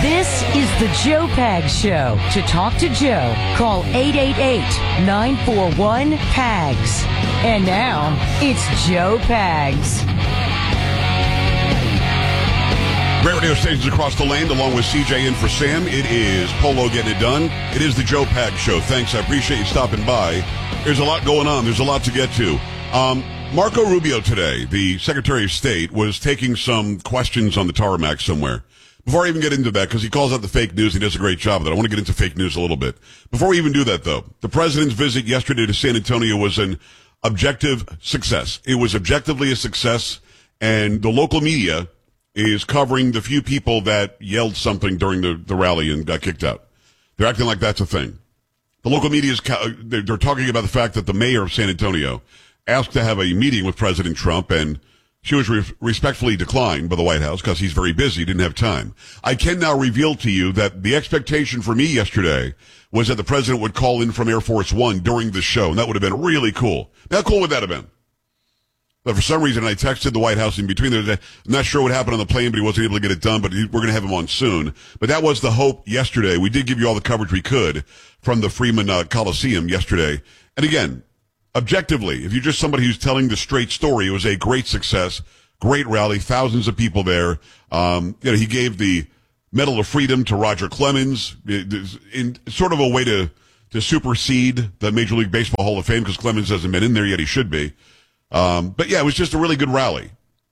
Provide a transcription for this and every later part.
This is the Joe Pags Show. To talk to Joe, call 888-941-PAGS. And now, it's Joe Pags. Great radio stations across the land, along with CJ in for Sam. It is Polo getting it done. It is the Joe Pags Show. Thanks. I appreciate you stopping by. There's a lot going on. There's a lot to get to. Marco Rubio today, the Secretary of State, was taking some questions on the tarmac somewhere. Before I even get into that, because he calls out the fake news, he does a great job of that. I want to get into fake news a little bit. Before we even do that, though, the president's visit yesterday to San Antonio was an objective success. It was objectively a success, and the local media is covering the few people that yelled something during the rally and got kicked out. They're acting like that's a thing. The local media is they're talking about the fact that the mayor of San Antonio asked to have a meeting with President Trump, and she was respectfully declined by the White House because he's very busy, didn't have time. I can now reveal to you that the expectation for me yesterday was that the president would call in from Air Force One during the show, and that would have been really cool. How cool would that have been? But for some reason, I texted the White House in between there. I'm not sure what happened on the plane, but he wasn't able to get it done, but we're going to have him on soon. But that was the hope yesterday. We did give you all the coverage we could from the Freeman Coliseum yesterday. And again, objectively, if you're just somebody who's telling the straight story, it was a great success, great rally, thousands of people there. He gave the Medal of Freedom to Roger Clemens in sort of a way to supersede the Major League Baseball Hall of Fame, because Clemens hasn't been in there yet. He should be. But yeah, it was just a really good rally.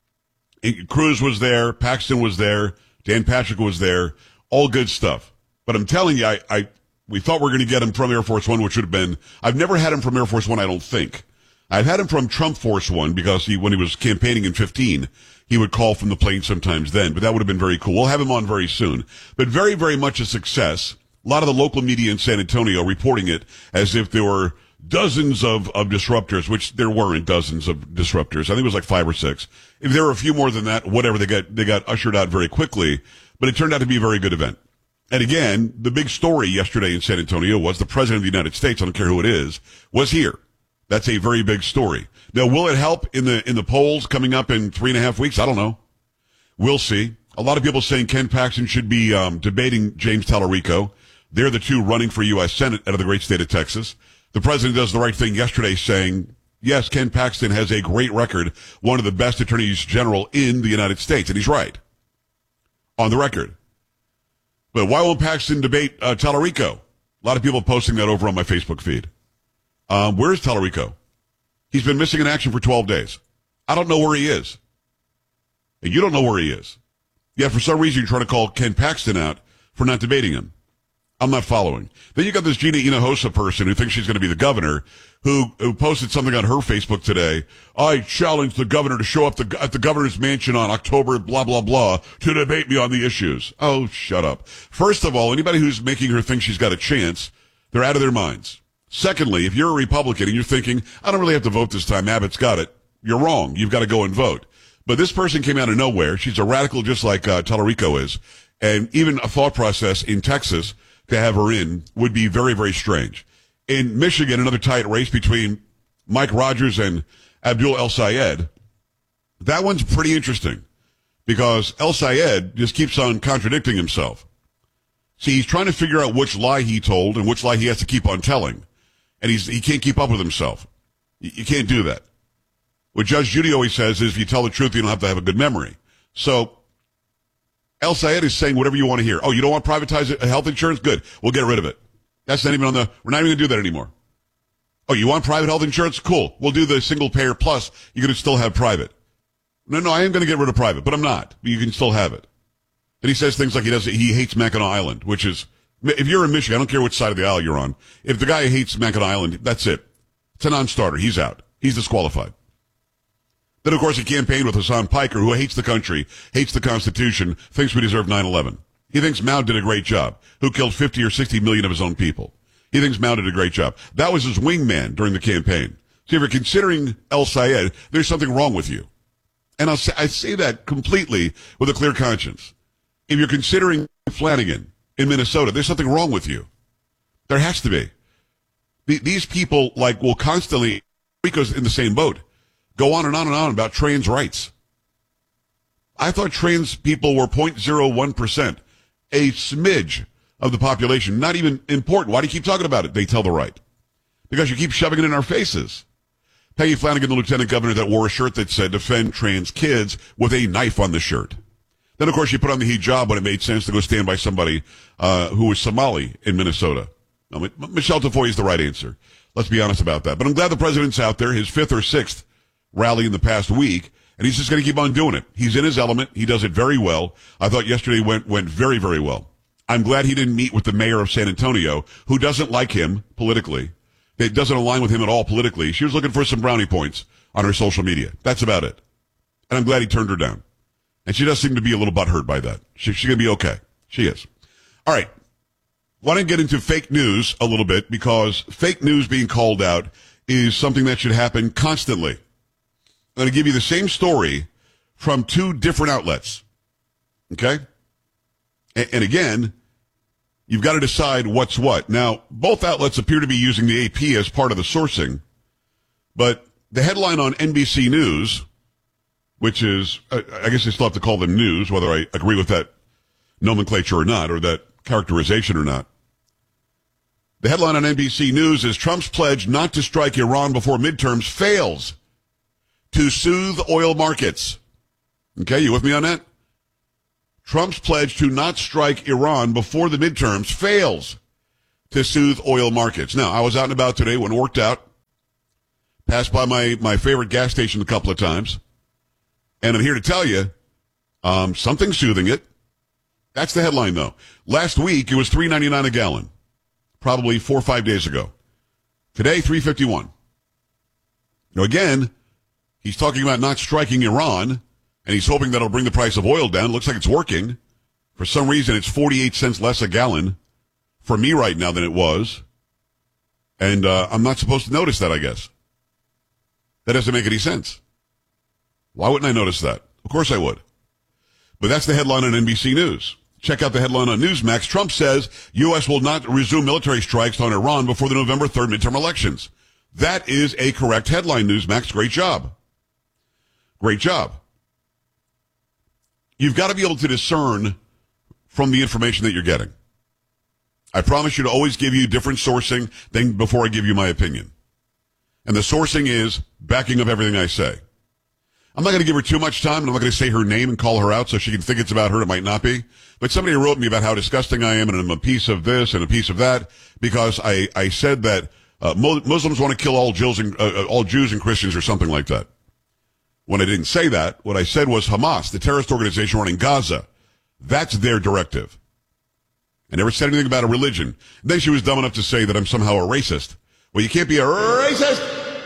Cruz was there, Paxton was there, Dan Patrick was there, all good stuff. But I'm telling you, we thought we were going to get him from Air Force One, which would have been, I've never had him from Air Force One, I don't think. I've had him from Trump Force One because when he was campaigning in 2015, he would call from the plane sometimes then, but that would have been very cool. We'll have him on very soon. But very, very much a success. A lot of the local media in San Antonio reporting it as if there were dozens of disruptors, which there weren't dozens of disruptors. I think it was like 5 or 6. If there were a few more than that, whatever, they got ushered out very quickly, but it turned out to be a very good event. And again, the big story yesterday in San Antonio was the President of the United States, I don't care who it is, was here. That's a very big story. Now, will it help in the polls coming up in 3.5 weeks? I don't know. We'll see. A lot of people saying Ken Paxton should be debating James Tallarico. They're the two running for U.S. Senate out of the great state of Texas. The president does the right thing yesterday saying, yes, Ken Paxton has a great record, one of the best attorneys general in the United States. And he's right. On the record. But why won't Paxton debate Tallarico? A lot of people posting that over on my Facebook feed. Where's Tallarico? He's been missing in action for 12 days. I don't know where he is. And you don't know where he is. Yet for some reason you're trying to call Ken Paxton out for not debating him. I'm not following. Then you got this Gina Hinojosa person who thinks she's going to be the governor who posted something on her Facebook today. I challenge the governor to show up at the governor's mansion on October, blah, blah, blah, to debate me on the issues. Oh, shut up. First of all, anybody who's making her think she's got a chance, they're out of their minds. Secondly, if you're a Republican and you're thinking, I don't really have to vote this time, Abbott's got it, you're wrong. You've got to go and vote. But this person came out of nowhere. She's a radical just like Tallarico is. And even a thought process in Texas to have her in would be very, very strange. In Michigan, another tight race between Mike Rogers and Abdul El-Sayed. That one's pretty interesting because El-Sayed just keeps on contradicting himself. See, he's trying to figure out which lie he told and which lie he has to keep on telling. And he can't keep up with himself. You can't do that. What Judge Judy always says is if you tell the truth, you don't have to have a good memory. So El-Sayed is saying whatever you want to hear. Oh, you don't want privatized health insurance? Good. We'll get rid of it. That's not even we're not even going to do that anymore. Oh, you want private health insurance? Cool. We'll do the single payer plus. You're going to still have private. No, I am going to get rid of private, but I'm not. But you can still have it. And he says things like he hates Mackinac Island, which is, if you're in Michigan, I don't care which side of the aisle you're on. If the guy hates Mackinac Island, that's it. It's a non-starter. He's out. He's disqualified. Then, of course, he campaigned with Hassan Piker, who hates the country, hates the Constitution, thinks we deserve 9/11. He thinks Mao did a great job, who killed 50 or 60 million of his own people. He thinks Mao did a great job. That was his wingman during the campaign. So if you're considering El-Sayed, there's something wrong with you. And I say that completely with a clear conscience. If you're considering Flanagan in Minnesota, there's something wrong with you. There has to be. These people, will constantly, Rico's in the same boat, go on and on and on about trans rights. I thought trans people were 0.01%. a smidge of the population, not even important. Why do you keep talking about it? They tell the right. Because you keep shoving it in our faces. Peggy Flanagan, the lieutenant governor that wore a shirt that said defend trans kids with a knife on the shirt. Then, of course, she put on the hijab when it made sense to go stand by somebody who was Somali in Minnesota. Now, Michelle Tafoya is the right answer. Let's be honest about that. But I'm glad the president's out there, his 5th or 6th rally in the past week, and he's just going to keep on doing it. He's in his element. He does it very well. I thought yesterday went very, very well. I'm glad he didn't meet with the mayor of San Antonio, who doesn't like him politically. It doesn't align with him at all politically. She was looking for some brownie points on her social media. That's about it. And I'm glad he turned her down. And she does seem to be a little butthurt by that. She's going to be okay. She is. All right. Want to get into fake news a little bit, because fake news being called out is something that should happen constantly. I'm going to give you the same story from 2 different outlets. Okay? And again, you've got to decide what's what. Now, both outlets appear to be using the AP as part of the sourcing, but the headline on NBC News, which is, I guess I still have to call them news, whether I agree with that nomenclature or not, or that characterization or not. The headline on NBC News is Trump's pledge not to strike Iran before midterms fails to soothe oil markets. Okay, you with me on that? Trump's pledge to not strike Iran before the midterms fails to soothe oil markets. Now, I was out and about today when it worked out. Passed by my favorite gas station a couple of times. And I'm here to tell you, something's soothing it. That's the headline, though. Last week, it was $3.99 a gallon. Probably 4 or 5 days ago. Today, $3.51. Now, again, he's talking about not striking Iran, and he's hoping that'll bring the price of oil down. Looks like it's working. For some reason, it's 48 cents less a gallon for me right now than it was. And I'm not supposed to notice that, I guess. That doesn't make any sense. Why wouldn't I notice that? Of course I would. But that's the headline on NBC News. Check out the headline on Newsmax. Trump says U.S. will not resume military strikes on Iran before the November 3rd midterm elections. That is a correct headline, Newsmax. Great job. Great job. You've got to be able to discern from the information that you're getting. I promise you to always give you different sourcing than before I give you my opinion. And the sourcing is backing up everything I say. I'm not going to give her too much time, and I'm not going to say her name and call her out so she can think it's about her. It might not be. But somebody wrote me about how disgusting I am, and I'm a piece of this and a piece of that, because I said that Muslims want to kill all Jews and Christians or something like that. When I didn't say that, what I said was Hamas, the terrorist organization running Gaza. That's their directive. I never said anything about a religion. And then she was dumb enough to say that I'm somehow a racist. Well, you can't be a racist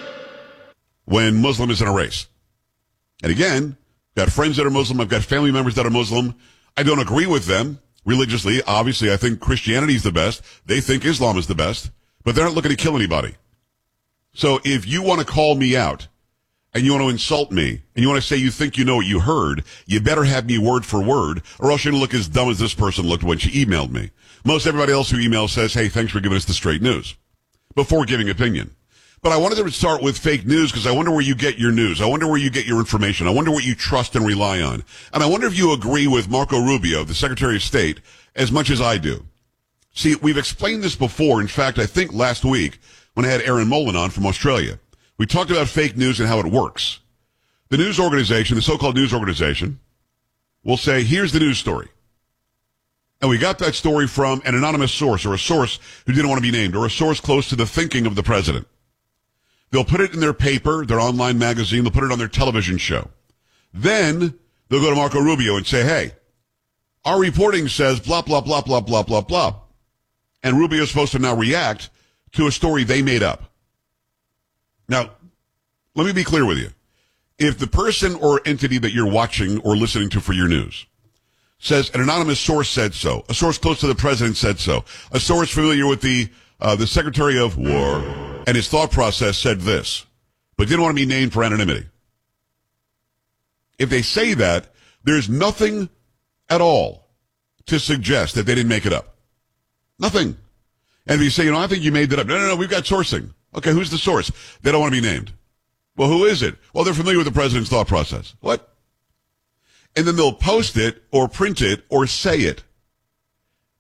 when Muslim isn't a race. And again, I've got friends that are Muslim. I've got family members that are Muslim. I don't agree with them religiously. Obviously, I think Christianity is the best. They think Islam is the best. But they're not looking to kill anybody. So if you want to call me out and you want to insult me and you want to say you think you know what you heard, you better have me word for word, or else you're going to look as dumb as this person looked when she emailed me. Most everybody else who emails says, hey, thanks for giving us the straight news before giving opinion. But I wanted to start with fake news because I wonder where you get your news. I wonder where you get your information. I wonder what you trust and rely on. And I wonder if you agree with Marco Rubio, the Secretary of State, as much as I do. See, we've explained this before. In fact, I think last week when I had Aaron Mullen on from Australia, we talked about fake news and how it works. The news organization, the so-called news organization, will say, here's the news story. And we got that story from an anonymous source, or a source who didn't want to be named, or a source close to the thinking of the president. They'll put it in their paper, their online magazine. They'll put it on their television show. Then they'll go to Marco Rubio and say, hey, our reporting says blah, blah, blah, blah, blah, blah, blah. And Rubio's supposed to now react to a story they made up. Now, let me be clear with you. If the person or entity that you're watching or listening to for your news says an anonymous source said so, a source close to the president said so, a source familiar with the Secretary of War and his thought process said this, but didn't want to be named for anonymity. If they say that, there's nothing at all to suggest that they didn't make it up. Nothing. And if you say, I think you made that up. No, we've got sourcing. Okay, who's the source? They don't want to be named. Well, who is it? Well, they're familiar with the president's thought process. What? And then they'll post it or print it or say it.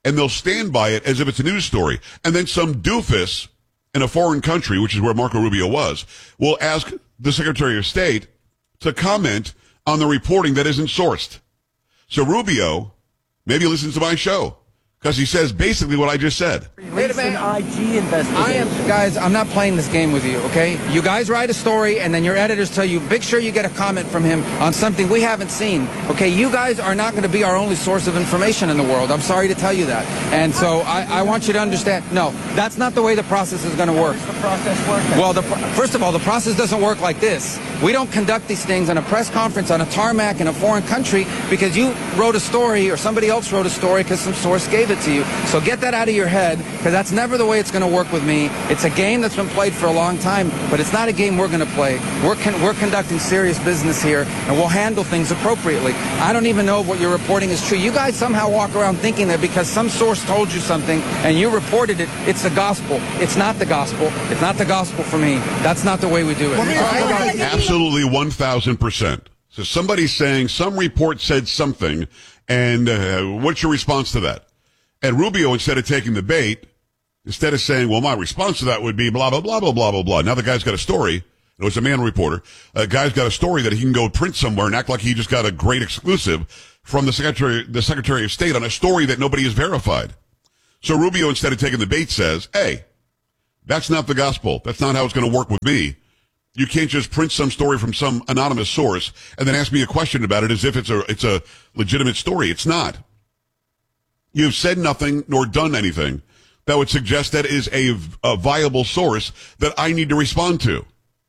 and they'll stand by it as if it's a news story. And then some doofus in a foreign country, which is where Marco Rubio was, will ask the Secretary of State to comment on the reporting that isn't sourced. So Rubio maybe listens to my show because he says basically what I just said. Wait a minute. IG investigation. Guys, I'm not playing this game with you, okay? You guys write a story, and then your editors tell you, make sure you get a comment from him on something we haven't seen, okay? You guys are not going to be our only source of information in the world. I'm sorry to tell you that. And so I want you to understand, no, that's not the way the process is going to work. How does the process work? Well, first of all, the process doesn't work like this. We don't conduct these things in a press conference on a tarmac in a foreign country because you wrote a story or somebody else wrote a story because some source gave it to you. So get that out of your head, because that's never the way it's going to work with me. It's a game that's been played for a long time, but it's not a game we're going to play. We're conducting serious business here, and we'll handle things appropriately. I don't even know if what you're reporting is true. You guys somehow walk around thinking that because some source told you something and you reported it, it's the gospel. It's not the gospel. It's not the gospel for me. That's not the way we do it. Absolutely 1,000%. So somebody's saying some report said something, and what's your response to that? And Rubio, instead of taking the bait, instead of saying, well, my response to that would be blah, blah, blah, blah, blah, blah, blah. Now the guy's got a story. It was a man reporter. A guy's got a story that he can go print somewhere and act like he just got a great exclusive from the Secretary of State on a story that nobody has verified. So Rubio, instead of taking the bait, says, hey, that's not the gospel. That's not how it's going to work with me. You can't just print some story from some anonymous source and then ask me a question about it as if it's a legitimate story. It's not. You've said nothing nor done anything that would suggest that is a viable source that I need to respond to.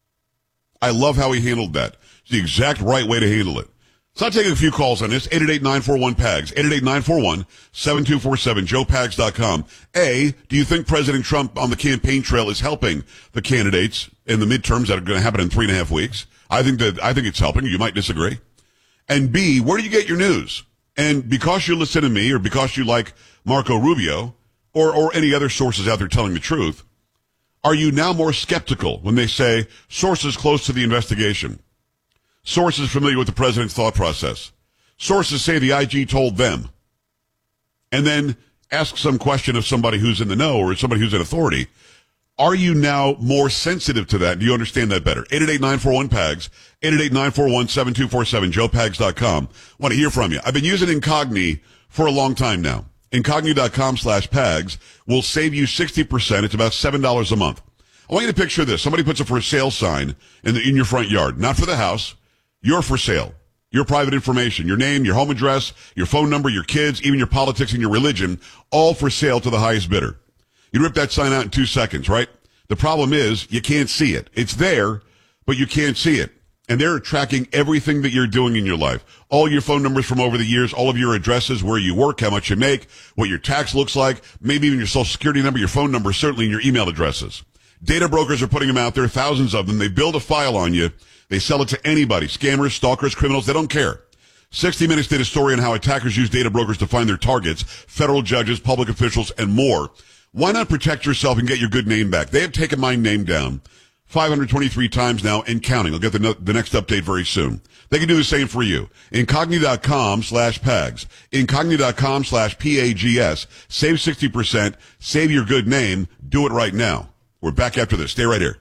I love how he handled that. It's the exact right way to handle it. So I'll take a few calls on this. 888-941-PAGS. 888-941-7247. JoePags.com. A, do you think President Trump on the campaign trail is helping the candidates in the midterms that are going to happen in 3.5 weeks? I think it's helping. You might disagree. And B, where do you get your news? And because you listen to me or because you like Marco Rubio or any other sources out there telling the truth, are you now more skeptical when they say sources close to the investigation? Sources familiar with the president's thought process. Sources say the IG told them. And then ask some question of somebody who's in the know or somebody who's in authority. Are you now more sensitive to that? Do you understand that better? 888-941-PAGS, 888-941-7247, joepags.com. Want to hear from you. I've been using Incogni for a long time now. Incogni.com/PAGS will save you 60%. It's about $7 a month. I want you to picture this. Somebody puts a for sale sign in your front yard, not for the house. You're for sale. Your private information, your name, your home address, your phone number, your kids, even your politics and your religion, all for sale to the highest bidder. You rip that sign out in 2 seconds, right? The problem is you can't see it. It's there, but you can't see it. And they're tracking everything that you're doing in your life. All your phone numbers from over the years, all of your addresses, where you work, how much you make, what your tax looks like, maybe even your social security number, your phone number, certainly in your email addresses. Data brokers are putting them out there, thousands of them. They build a file on you. They sell it to anybody, scammers, stalkers, criminals. They don't care. 60 Minutes did a story on how attackers use data brokers to find their targets, federal judges, public officials, and more. Why not protect yourself and get your good name back? They have taken my name down 523 times now and counting. I'll get the next update very soon. They can do the same for you. Incogni.com/PAGS. Incogni.com/PAGS. Save 60%. Save your good name. Do it right now. We're back after this. Stay right here.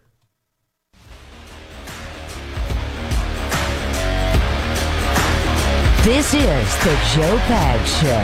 This is the Joe Pags Show.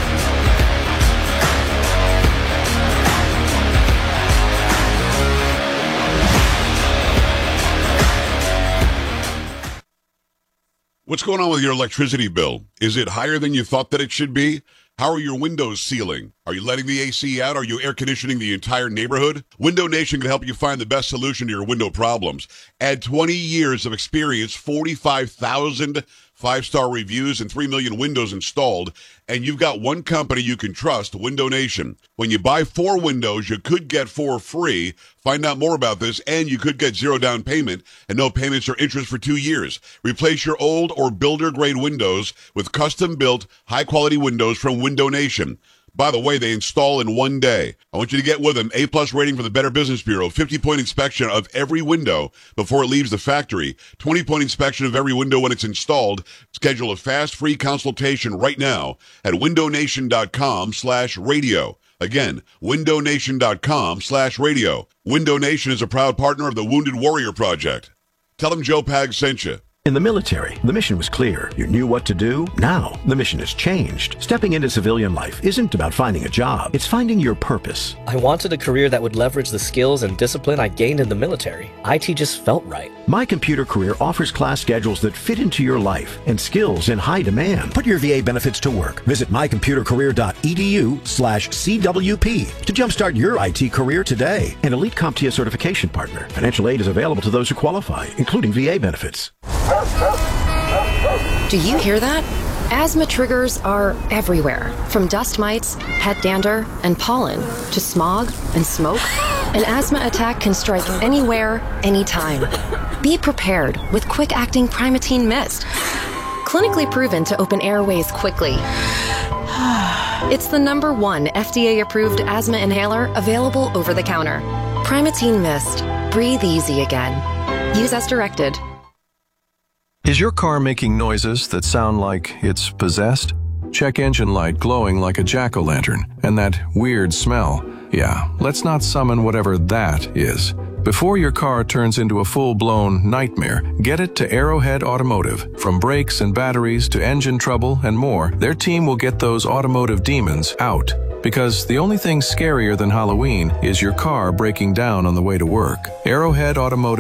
What's going on with your electricity bill? Is it higher than you thought that it should be? How are your windows sealing? Are you letting the AC out? Are you air conditioning the entire neighborhood? Window Nation can help you find the best solution to your window problems. Add 20 years of experience, 45,000 5-star reviews, and 3 million windows installed, and you've got one company you can trust, Window Nation. When you buy 4 windows, you could get 4 free. Find out more about this, and you could get 0 down payment and no payments or interest for 2 years. Replace your old or builder-grade windows with custom-built, high-quality windows from Window Nation. By the way, they install in 1 day. I want you to get with them. A+ rating from the Better Business Bureau. 50-point inspection of every window before it leaves the factory. 20-point inspection of every window when it's installed. Schedule a fast, free consultation right now at windownation.com/radio. Again, windownation.com/radio. Window Nation is a proud partner of the Wounded Warrior Project. Tell them Joe Pag sent you. In the military, the mission was clear. You knew what to do. Now, the mission has changed. Stepping into civilian life isn't about finding a job. It's finding your purpose. I wanted a career that would leverage the skills and discipline I gained in the military. IT just felt right. My Computer Career offers class schedules that fit into your life and skills in high demand. Put your VA benefits to work. Visit mycomputercareer.edu/CWP to jumpstart your IT career today. An Elite CompTIA certification partner. Financial aid is available to those who qualify, including VA benefits. Do you hear that? Asthma triggers are everywhere, from dust mites, pet dander, and pollen, to smog and smoke. An asthma attack can strike anywhere, anytime. Be prepared with quick-acting Primatene Mist. Clinically proven to open airways quickly. It's the #1 FDA-approved asthma inhaler available over the counter. Primatene Mist. Breathe easy again. Use as directed. Is your car making noises that sound like it's possessed? Check engine light glowing like a jack-o'-lantern, and that weird smell. Yeah, let's not summon whatever that is. Before your car turns into a full-blown nightmare, get it to Arrowhead Automotive. From brakes and batteries to engine trouble and more, their team will get those automotive demons out. Because the only thing scarier than Halloween is your car breaking down on the way to work. Arrowhead Automotive